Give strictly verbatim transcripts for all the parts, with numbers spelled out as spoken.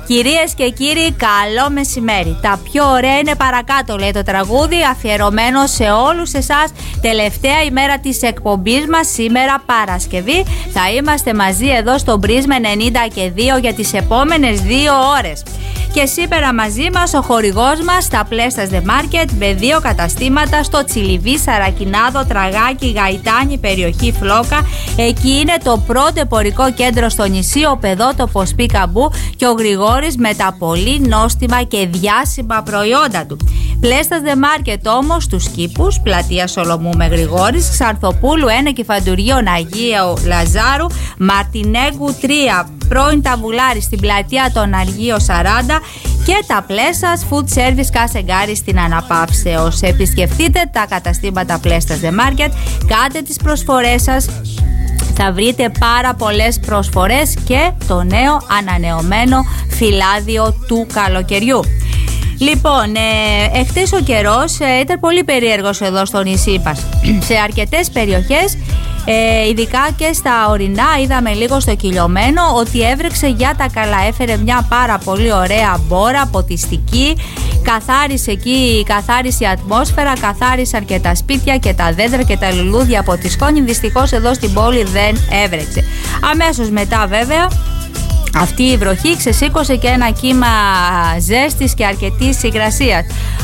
Κυρίες και κύριοι, καλό μεσημέρι. Τα πιο ωραία είναι παρακάτω, λέει το τραγούδι, αφιερωμένο σε όλους εσάς. Τελευταία ημέρα της εκπομπής μας, σήμερα Παρασκευή. Θα είμαστε μαζί εδώ στο Πρίσμα ενενήντα και δύο για τις επόμενες δύο ώρες. Και σήμερα μαζί μας ο χορηγός μας, τα Πλέστας The Market, με δύο καταστήματα στο Τσιλιβί, Σαρακινάδο, Τραγάκι, Γαϊτάνη, περιοχή Φλόκα. Εκεί είναι το πρώτο εμπορικό κέντρο στο νησί, ο παιδότοπος Πικαμπού και ο Γρηγόρης με τα πολύ νόστιμα και διάσημα προϊόντα του. Πλέστας The Market όμως στους Κήπους, πλατεία Σολομού με Γρηγόρης, Ξαρθοπούλου ένα και Φαντουργίων Αγίου Λαζάρου, Μαρτινέγκου τρία, πρώην Ταβουλάρη στην πλατεία των Αργίων σαράντα και τα Πλέσας Food Service Κασεγκάρη στην Αναπαύσεως. Επισκεφτείτε τα καταστήματα Πλέστας The Market, κάντε τις προσφορές σας. Θα βρείτε πάρα πολλές προσφορές και το νέο ανανεωμένο φυλάδιο του καλοκαιριού. Λοιπόν, ε, εχθές ο καιρός ε, ήταν πολύ περίεργος εδώ στο νησί μας. Σε αρκετές περιοχές, ε, ειδικά και στα ορεινά, είδαμε λίγο στο Κυλιωμένο ότι έβρεξε για τα καλά. Έφερε μια πάρα πολύ ωραία μπόρα, ποτιστική. Καθάρισε εκεί, καθάρισε η ατμόσφαιρα, καθάρισαν και τα σπίτια και τα δέντρα και τα λουλούδια από τη σκόνη. Δυστυχώς εδώ στην πόλη δεν έβρεξε. Αμέσως μετά βέβαια, αυτή η βροχή ξεσήκωσε και ένα κύμα ζέστης και αρκετής υγρασίας.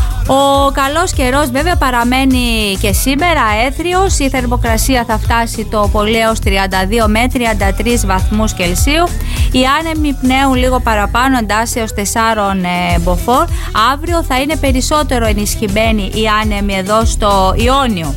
Ο καλός καιρός βέβαια παραμένει και σήμερα έθριος. Η θερμοκρασία θα φτάσει το πολύ έως τριάντα δύο με τριάντα τρεις βαθμούς Κελσίου. Οι άνεμοι πνέουν λίγο παραπάνω, εντάσσεως έως τεσσάρων ε, μποφόρ. Αύριο θα είναι περισσότερο ενισχυμένοι οι άνεμοι εδώ στο Ιόνιο.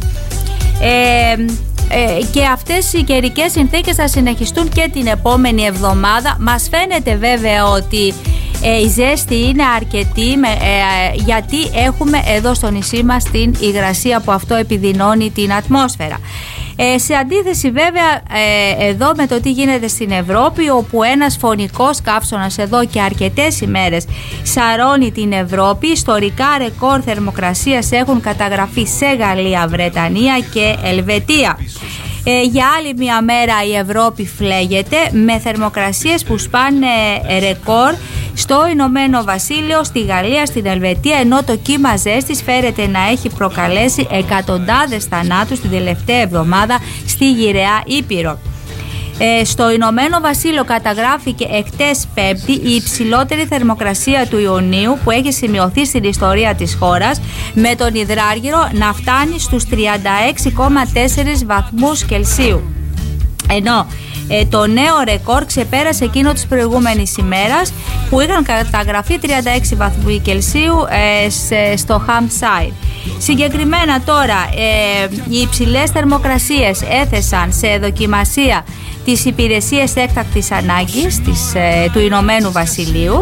Ε, Ε, και αυτές οι καιρικές συνθήκες θα συνεχιστούν και την επόμενη εβδομάδα. Μας φαίνεται βέβαια ότι ε, η ζέστη είναι αρκετή με, ε, γιατί έχουμε εδώ στο νησί μας την υγρασία που αυτό επιδεινώνει την ατμόσφαιρα. Ε, σε αντίθεση βέβαια ε, εδώ με το τι γίνεται στην Ευρώπη, όπου ένας φωνικός καύσωνας εδώ και αρκετές ημέρες σαρώνει την Ευρώπη. Ιστορικά ρεκόρ θερμοκρασίας έχουν καταγραφεί σε Γαλλία, Βρετανία και Ελβετία. Ε, για άλλη μια μέρα η Ευρώπη φλέγεται με θερμοκρασίες που σπάνε ρεκόρ στο Ηνωμένο Βασίλειο, στη Γαλλία, στην Ελβετία, ενώ το κύμα ζέστης φέρεται να έχει προκαλέσει εκατοντάδες θανάτους την τελευταία εβδομάδα στη Γυραιά Ήπειρο. Ε, στο Ηνωμένο Βασίλειο καταγράφηκε εχθές Πέμπτη η υψηλότερη θερμοκρασία του Ιουνίου που έχει σημειωθεί στην ιστορία της χώρας, με τον υδράργυρο να φτάνει στους τριάντα έξι κόμμα τέσσερα βαθμούς Κελσίου. Ενώ ε, το νέο ρεκόρ ξεπέρασε εκείνο της προηγούμενης ημέρας που είχαν καταγραφεί τριάντα έξι βαθμοί Κελσίου ε, σε, στο Hampshire. Συγκεκριμένα τώρα ε, οι υψηλές θερμοκρασίες έθεσαν σε δοκιμασία τις υπηρεσίες έκτακτης ανάγκης της, ε, του Ηνωμένου Βασιλείου,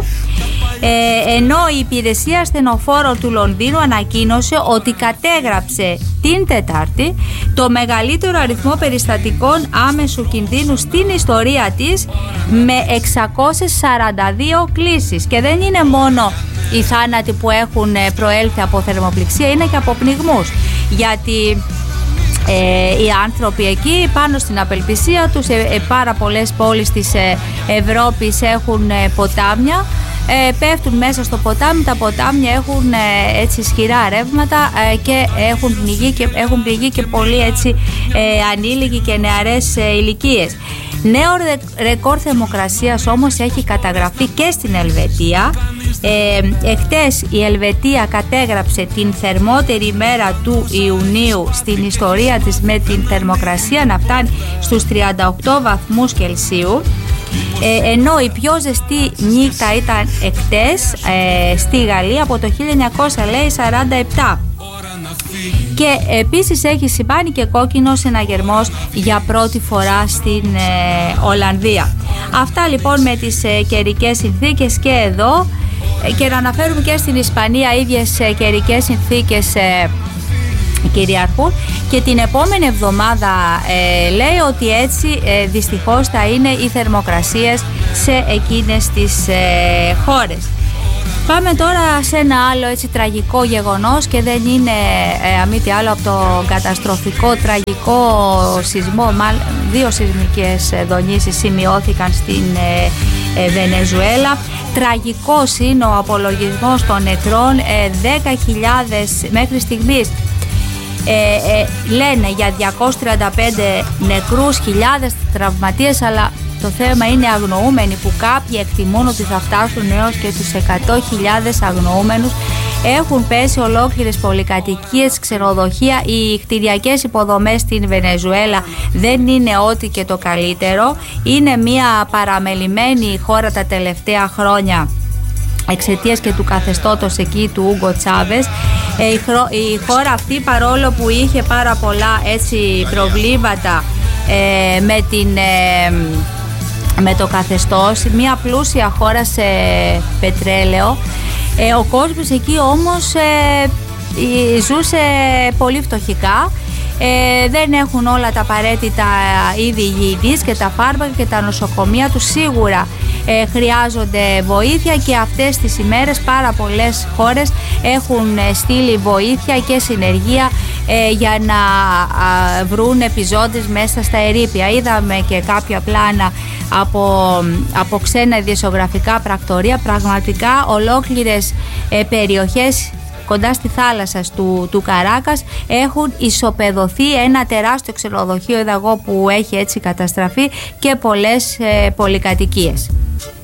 ε, ενώ η υπηρεσία ασθενοφόρων του Λονδίνου ανακοίνωσε ότι κατέγραψε την Τετάρτη το μεγαλύτερο αριθμό περιστατικών άμεσου κινδύνου στην ιστορία της, με εξακόσιες σαράντα δύο κλήσεις. Και δεν είναι μόνο οι θάνατοι που έχουν προέλθει από θερμοπληξία, είναι και από πνιγμούς, γιατί Ε, οι άνθρωποι εκεί πάνω στην απελπισία τους, ε, ε, πάρα πολλές πόλεις της ε, Ευρώπης έχουν ε, ποτάμια, ε, πέφτουν μέσα στο ποτάμι, τα ποτάμια έχουν ε, έτσι ισχυρά ρεύματα ε, και έχουν πνιγεί και, έχουν πνιγεί και πολλοί έτσι ε, ανήλικοι και νεαρές ε, ηλικίες. Νέο ρεκόρ θερμοκρασίας όμως έχει καταγραφεί και στην Ελβετία. Ε, εχθές η Ελβετία κατέγραψε την θερμότερη ημέρα του Ιουνίου στην ιστορία της, με την θερμοκρασία να φτάνει στους τριάντα οκτώ βαθμούς Κελσίου. Ε, ενώ η πιο ζεστή νύχτα ήταν εχθές ε, στη Γαλλία από το χίλια εννιακόσια σαράντα επτά. Και επίσης έχει σημάνει και κόκκινο συναγερμός για πρώτη φορά στην ε, Ολλανδία. Αυτά λοιπόν με τις ε, καιρικές συνθήκες και εδώ, ε, και να αναφέρουμε και στην Ισπανία ίδιες ε, καιρικές συνθήκες ε, κυριαρχούν, και την επόμενη εβδομάδα ε, λέει ότι έτσι ε, δυστυχώς θα είναι οι θερμοκρασίες σε εκείνες τις ε, χώρες. Πάμε τώρα σε ένα άλλο έτσι τραγικό γεγονός, και δεν είναι ε, αμή τι άλλο από το καταστροφικό τραγικό σεισμό. Δύο σεισμικές δονήσεις σημειώθηκαν στην ε, ε, Βενεζουέλα. Τραγικός είναι ο απολογισμός των νεκρών, ε, δέκα χιλιάδες μέχρι στιγμής. Ε, ε, λένε για διακόσιους τριάντα πέντε νεκρούς, χιλιάδες τραυματίες, αλλά το θέμα είναι αγνοούμενοι, που κάποιοι εκτιμούν ότι θα φτάσουν έως και τους εκατό χιλιάδες αγνοούμενους. Έχουν πέσει ολόκληρες πολυκατοικίες, ξενοδοχεία. Οι κτηριακές υποδομές στην Βενεζουέλα δεν είναι ό,τι και το καλύτερο. Είναι μια παραμελημένη χώρα τα τελευταία χρόνια εξαιτίας και του καθεστώτος εκεί του Ούγκο Τσάβες. Ε, η, χρο, η χώρα αυτή, παρόλο που είχε πάρα πολλά έτσι προβλήματα ε, με, την, ε, με το καθεστώς, μια πλούσια χώρα σε πετρέλαιο, ε, ο κόσμος εκεί όμως ε, ζούσε πολύ φτωχικά. Ε, δεν έχουν όλα τα απαραίτητα είδη υγιεινής και τα φάρμακα και τα νοσοκομεία τους σίγουρα ε, χρειάζονται βοήθεια, και αυτές τις ημέρες πάρα πολλές χώρες έχουν στείλει βοήθεια και συνεργεία ε, για να α, βρουν επιζώντες μέσα στα ερείπια. Είδαμε και κάποια πλάνα από, από ξένα ιδιοσιογραφικά πρακτορία. Πραγματικά ολόκληρες ε, περιοχές κοντά στη θάλασσα του, του Καράκας έχουν ισοπεδωθεί, ένα τεράστιο ξενοδοχείο είδα εγώ που έχει έτσι καταστραφεί, και πολλές ε, πολυκατοικίες.